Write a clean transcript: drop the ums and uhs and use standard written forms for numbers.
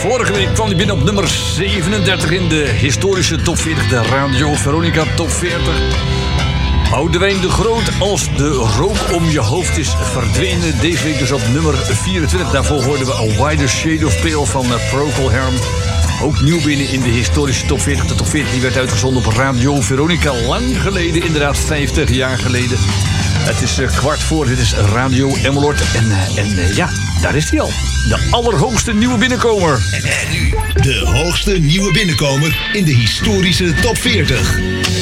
Vorige week kwam hij binnen op nummer 37 in de historische top 40, de Radio Veronica top 40. Boudewijn de Groot, als de rook om je hoofd is verdwenen. Deze week dus op nummer 24. Daarvoor hoorden we A Wider Shade of Pale van Procol Harum. Ook nieuw binnen in de historische top 40. De top 40 die werd uitgezonden op Radio Veronica. Lang geleden, inderdaad 50 jaar geleden. Het is 15:15. Dit is Radio Emmeloord. En ja, daar is hij al. De allerhoogste nieuwe binnenkomer. En nu de hoogste nieuwe binnenkomer in de historische top 40.